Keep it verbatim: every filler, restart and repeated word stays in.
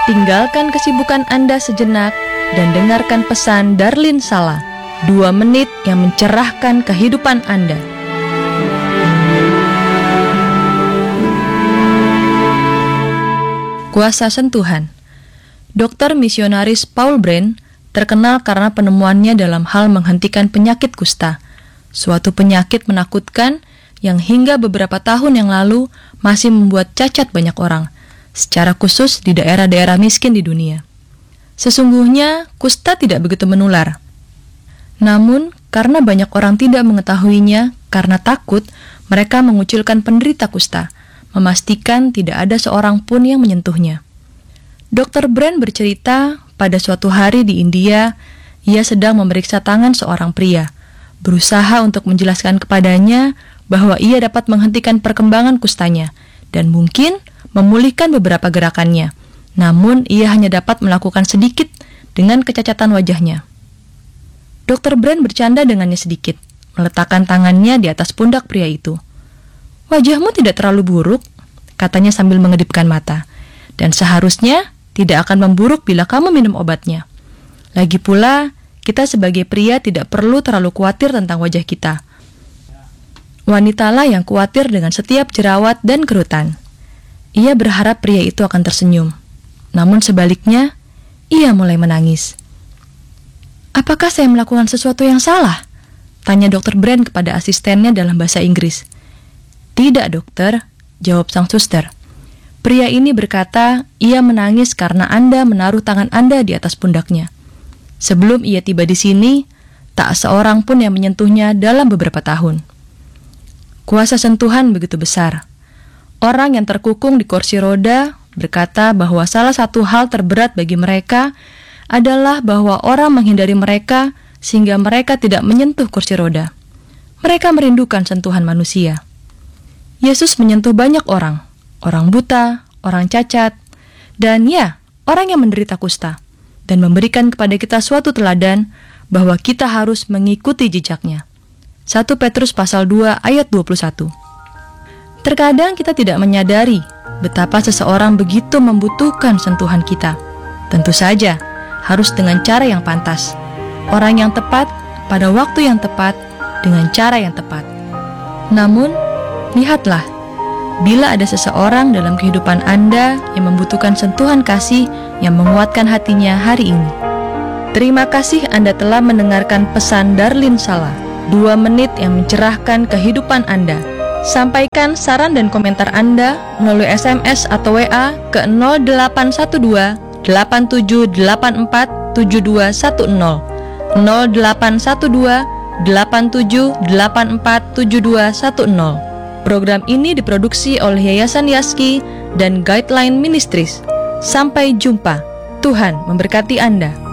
tinggalkan kesibukan Anda sejenak dan dengarkan pesan Darlin Sala, dua menit yang mencerahkan kehidupan Anda. Kuasa sentuhan. Dokter misionaris Paul Brand terkenal karena penemuannya dalam hal menghentikan penyakit kusta, suatu penyakit menakutkan yang hingga beberapa tahun yang lalu masih membuat cacat banyak orang, secara khusus di daerah-daerah miskin di dunia. Sesungguhnya, kusta tidak begitu menular. Namun, karena banyak orang tidak mengetahuinya, karena takut, mereka mengucilkan penderita kusta, memastikan tidak ada seorang pun yang menyentuhnya. dokter Brand bercerita, pada suatu hari di India, ia sedang memeriksa tangan seorang pria, berusaha untuk menjelaskan kepadanya bahwa ia dapat menghentikan perkembangan kustanya, dan mungkin memulihkan beberapa gerakannya. Namun, ia hanya dapat melakukan sedikit dengan kecacatan wajahnya. dokter Brand bercanda dengannya sedikit, meletakkan tangannya di atas pundak pria itu. "Wajahmu tidak terlalu buruk," katanya sambil mengedipkan mata, "dan seharusnya tidak akan memburuk bila kamu minum obatnya. Lagi pula, kita sebagai pria tidak perlu terlalu khawatir tentang wajah kita. Wanitalah yang khawatir dengan setiap jerawat dan kerutan." Ia berharap pria itu akan tersenyum. Namun sebaliknya, ia mulai menangis. "Apakah saya melakukan sesuatu yang salah?" tanya dokter Brand kepada asistennya dalam bahasa Inggris. "Tidak, dokter," jawab sang suster. Pria ini berkata, ia menangis karena Anda menaruh tangan Anda di atas pundaknya. Sebelum ia tiba di sini, tak seorang pun yang menyentuhnya dalam beberapa tahun. Kuasa sentuhan begitu besar. Orang yang terkukung di kursi roda berkata bahwa salah satu hal terberat bagi mereka adalah bahwa orang menghindari mereka sehingga mereka tidak menyentuh kursi roda. Mereka merindukan sentuhan manusia. Yesus menyentuh banyak orang, orang buta, orang cacat, dan ya, orang yang menderita kusta, dan memberikan kepada kita suatu teladan bahwa kita harus mengikuti jejaknya. satu Petrus pasal dua ayat dua puluh satu. Terkadang kita tidak menyadari betapa seseorang begitu membutuhkan sentuhan kita. Tentu saja, harus dengan cara yang pantas. Orang yang tepat, pada waktu yang tepat, dengan cara yang tepat. Namun, lihatlah, bila ada seseorang dalam kehidupan Anda yang membutuhkan sentuhan kasih yang menguatkan hatinya hari ini. Terima kasih Anda telah mendengarkan pesan Darlin Sala, dua menit yang mencerahkan kehidupan Anda. Sampaikan saran dan komentar Anda melalui S M S atau W A ke nol delapan satu dua delapan tujuh delapan empat tujuh dua satu nol, nol delapan satu dua delapan tujuh delapan empat tujuh dua satu nol. Program ini diproduksi oleh Yayasan Yaski dan Guideline Ministries. Sampai jumpa. Tuhan memberkati Anda.